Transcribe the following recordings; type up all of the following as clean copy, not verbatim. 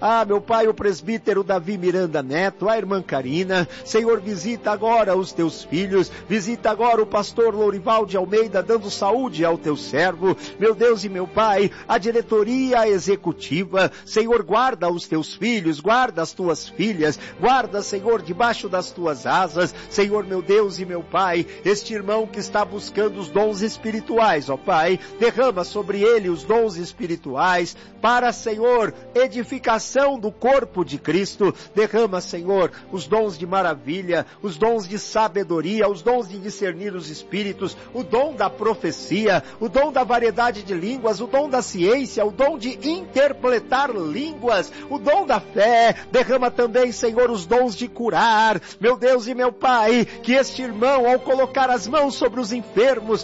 meu Pai, o presbítero Davi Miranda Neto, a irmã Karina. Senhor, visita agora os teus filhos, visita agora o pastor Lourival de Almeida, dando saúde ao teu servo. Meu Deus e meu Pai, a diretoria executiva. Senhor, guarda os teus filhos, guarda as tuas filhas, guarda, Senhor, debaixo das tuas asas. Senhor, meu Deus e meu Pai, este irmão que está buscando os dons espirituais, ó Pai, derrama sobre ele os dons espirituais para, Senhor, edificação do corpo de Cristo. Derrama, Senhor, os dons de maravilha, os dons de sabedoria, os dons de discernir os espíritos, o dom da profecia, o dom da variedade de línguas, o dom da ciência, o dom de interpretar línguas, o dom da fé. Derrama também, Senhor, os dons de curar. Meu Deus e meu Pai, que este irmão, ao colocar as mãos sobre os enfermos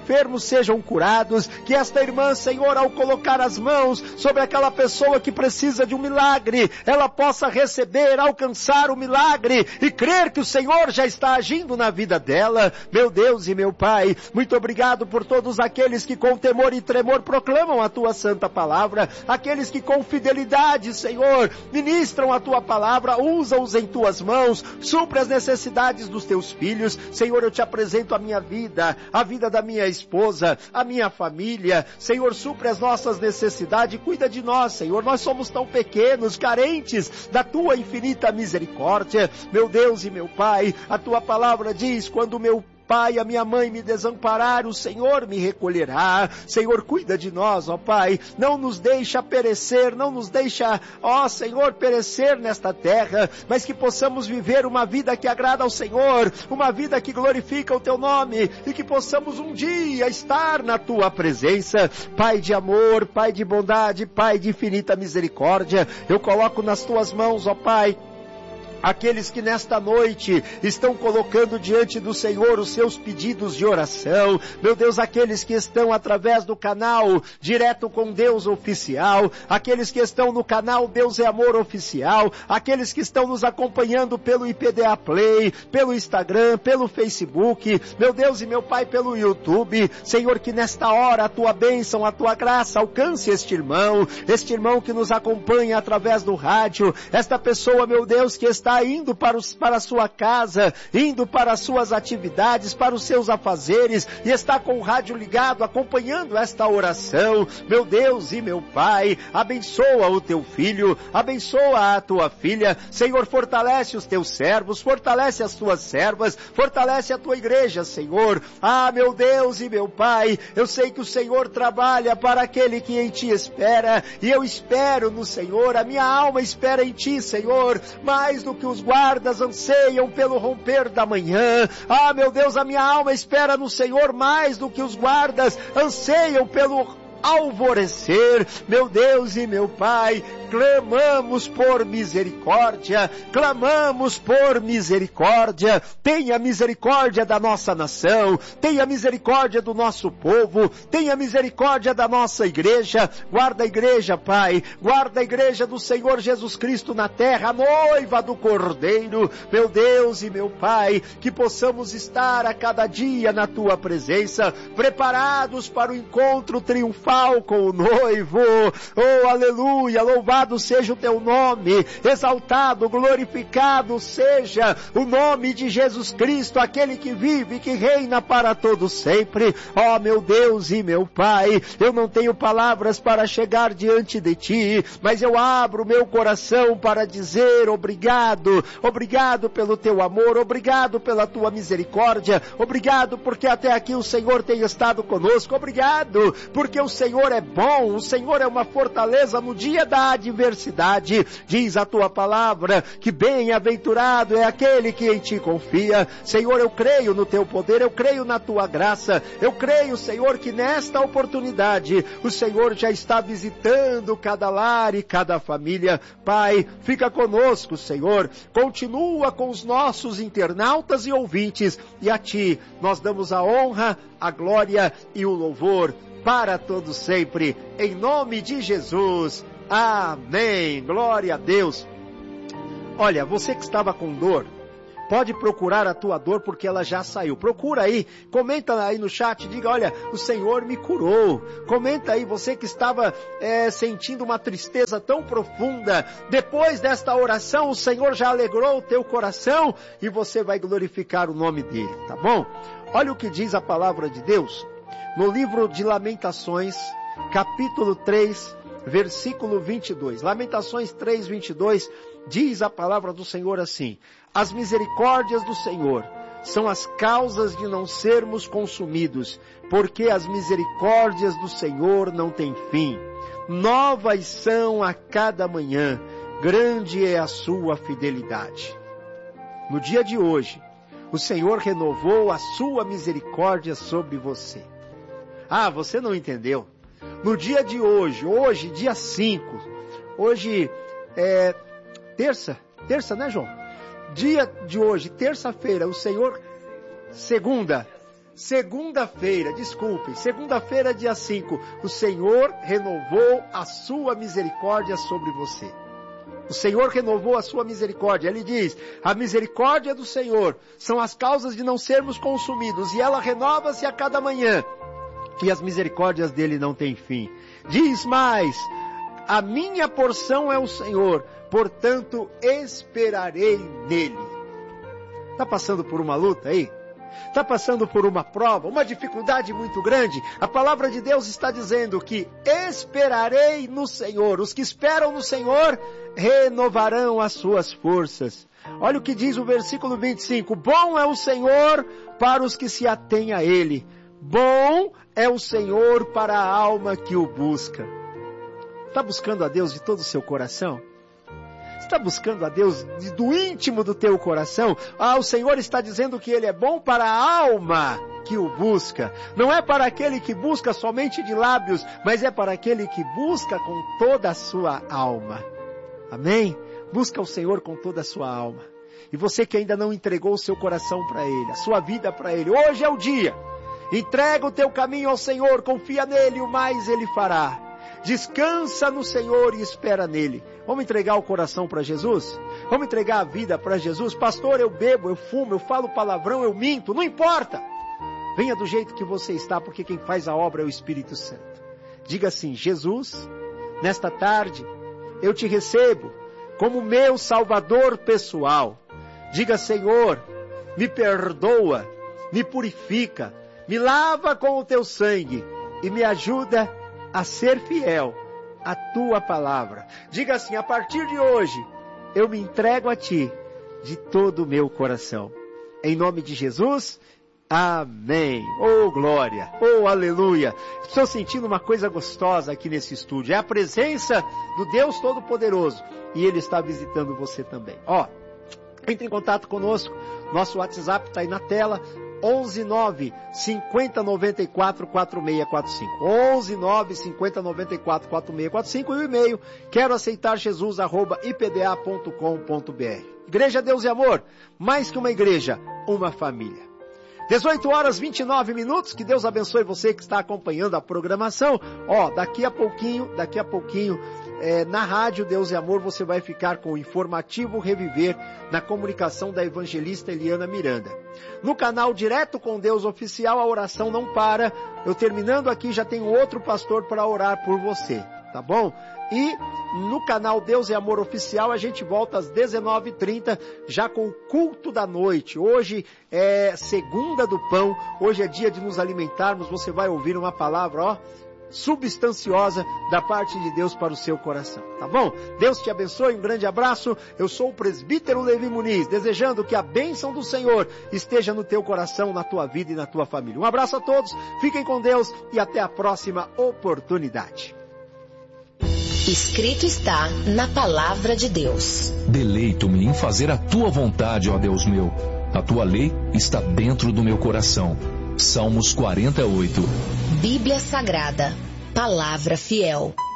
sejam curados. Que esta irmã, Senhor, ao colocar as mãos sobre aquela pessoa que precisa de um milagre, ela possa receber, alcançar o milagre e crer que o Senhor já está agindo na vida dela. Meu Deus e meu Pai, muito obrigado por todos aqueles que com temor e tremor proclamam a tua santa palavra, aqueles que com fidelidade, Senhor, ministram a tua palavra, usa-os em tuas mãos, supre as necessidades dos teus filhos. Senhor, eu te apresento a minha vida, a vida da minha esposa, a minha família. Senhor, supre as nossas necessidades, cuida de nós, Senhor, nós somos tão pequenos, carentes da tua infinita misericórdia. Meu Deus e meu Pai, a tua palavra diz, quando meu Pai, a minha mãe me desamparar, o Senhor me recolherá. Senhor, cuida de nós, ó Pai, não nos deixa perecer, não nos deixa, ó Senhor, perecer nesta terra, mas que possamos viver uma vida que agrada ao Senhor, uma vida que glorifica o teu nome, e que possamos um dia estar na tua presença. Pai de amor, Pai de bondade, Pai de infinita misericórdia, eu coloco nas tuas mãos, ó Pai, aqueles que nesta noite estão colocando diante do Senhor os seus pedidos de oração. Meu Deus, aqueles que estão através do canal Direto com Deus Oficial, aqueles que estão no canal Deus é Amor Oficial, aqueles que estão nos acompanhando pelo IPDA Play, pelo Instagram, pelo Facebook, meu Deus e meu Pai, pelo YouTube. Senhor, que nesta hora a tua bênção, a tua graça alcance este irmão que nos acompanha através do rádio, esta pessoa, meu Deus, que está indo para a sua casa, indo para as suas atividades, para os seus afazeres, e está com o rádio ligado, acompanhando esta oração. Meu Deus e meu Pai, abençoa o teu filho, abençoa a tua filha. Senhor, fortalece os teus servos, fortalece as tuas servas, fortalece a tua igreja, Senhor. Meu Deus e meu Pai, eu sei que o Senhor trabalha para aquele que em ti espera, e eu espero no Senhor, a minha alma espera em ti, Senhor, mais do que os guardas anseiam pelo romper da manhã. Meu Deus, a minha alma espera no Senhor mais do que os guardas anseiam pelo alvorecer. Meu Deus e meu Pai, clamamos por misericórdia, clamamos por misericórdia. Tenha misericórdia da nossa nação, tenha misericórdia do nosso povo, tenha misericórdia da nossa igreja. Guarda a igreja, Pai, guarda a igreja do Senhor Jesus Cristo na terra, a noiva do Cordeiro. Meu Deus e meu Pai, que possamos estar a cada dia na tua presença, preparados para o encontro triunfal com o noivo. Oh, aleluia, louvado seja o teu nome, exaltado, glorificado seja o nome de Jesus Cristo, aquele que vive e que reina para todo sempre. Oh, meu Deus e meu Pai, eu não tenho palavras para chegar diante de ti, mas eu abro meu coração para dizer obrigado, obrigado pelo teu amor, obrigado pela tua misericórdia, obrigado porque até aqui o Senhor tem estado conosco, obrigado porque o Senhor é bom, o Senhor é uma fortaleza no dia da adversidade. Diz a tua palavra que bem-aventurado é aquele que em ti confia. Senhor, eu creio no teu poder, eu creio na tua graça, eu creio, Senhor, que nesta oportunidade o Senhor já está visitando cada lar e cada família. Pai, fica conosco, Senhor, continua com os nossos internautas e ouvintes, e a ti nós damos a honra, a glória e o louvor para todos sempre, em nome de Jesus. Amém. Glória a Deus. Olha, você que estava com dor, Pode procurar a tua dor porque ela já saiu. Procura aí, comenta aí no chat, diga, olha, o Senhor me curou. Comenta aí, você que estava sentindo uma tristeza tão profunda, depois desta oração o Senhor já alegrou o teu coração e você vai glorificar o nome dele, tá bom? Olha o que diz a palavra de Deus no livro de Lamentações, capítulo 3, versículo 22. Lamentações 3, 22, diz a palavra do Senhor assim: as misericórdias do Senhor são as causas de não sermos consumidos, porque as misericórdias do Senhor não têm fim. Novas são a cada manhã, grande é a sua fidelidade. No dia de hoje, o Senhor renovou a sua misericórdia sobre você. Ah, você não entendeu. No dia de hoje, dia 5, hoje é terça, né, João? Dia de hoje, terça-feira, o Senhor, segunda-feira, dia 5, o Senhor renovou a sua misericórdia sobre você. O Senhor renovou a sua misericórdia. Ele diz, a misericórdia do Senhor são as causas de não sermos consumidos, e ela renova-se a cada manhã, e as misericórdias dele não têm fim. Diz mais, a minha porção é o Senhor, portanto esperarei nele. Está passando por uma luta aí? Está passando por uma prova, uma dificuldade muito grande? A palavra de Deus está dizendo que esperarei no Senhor. Os que esperam no Senhor renovarão as suas forças. Olha o que diz o versículo 25. Bom é o Senhor para os que se atêm a Ele. Bom é o Senhor para a alma que o busca. Está buscando a Deus de todo o seu coração? Está buscando a Deus do íntimo do teu coração? Ah, o Senhor está dizendo que Ele é bom para a alma que o busca. Não é para aquele que busca somente de lábios, mas é para aquele que busca com toda a sua alma. Amém? Busca o Senhor com toda a sua alma. E você que ainda não entregou o seu coração para Ele, a sua vida para Ele, hoje é o dia. Entrega o teu caminho ao Senhor, confia nele, o mais Ele fará. Descansa no Senhor e espera nele. Vamos entregar o coração para Jesus? Vamos entregar a vida para Jesus? Pastor, eu bebo, eu fumo, eu falo palavrão, eu minto, não importa. Venha do jeito que você está, porque quem faz a obra é o Espírito Santo. Diga assim, Jesus, nesta tarde, eu te recebo como meu Salvador pessoal. Diga, Senhor, me perdoa, me purifica, me lava com o teu sangue e me ajuda a ser fiel à tua palavra. Diga assim, a partir de hoje, eu me entrego a ti de todo o meu coração. Em nome de Jesus, amém. Oh, glória, oh, aleluia. Estou sentindo uma coisa gostosa aqui nesse estúdio. É a presença do Deus Todo-Poderoso. E Ele está visitando você também. Entre em contato conosco. Nosso WhatsApp está aí na tela. 119-5094-4645. 119-5094-4645 e o e-mail quero aceitar jesus@ipda.com.br. Igreja Deus e Amor, mais que uma igreja, uma família. 18 horas 29 minutos, que Deus abençoe você que está acompanhando a programação. Daqui a pouquinho, na rádio Deus e Amor, você vai ficar com o informativo Reviver, na comunicação da evangelista Eliana Miranda. No canal Direto com Deus Oficial, a oração não para. Eu terminando aqui, já tenho outro pastor para orar por você, tá bom? E no canal Deus e Amor Oficial, a gente volta às 19h30, já com o culto da noite. Hoje é segunda do pão, hoje é dia de nos alimentarmos. Você vai ouvir uma palavra, substanciosa da parte de Deus para o seu coração, tá bom? Deus te abençoe, um grande abraço. Eu sou o presbítero Levi Muniz, desejando que a bênção do Senhor esteja no teu coração, na tua vida e na tua família. Um abraço a todos, fiquem com Deus e até a próxima oportunidade. Escrito está na palavra de Deus. Deleito-me em fazer a tua vontade, ó Deus meu. A tua lei está dentro do meu coração. Salmos 48. Bíblia Sagrada, palavra fiel.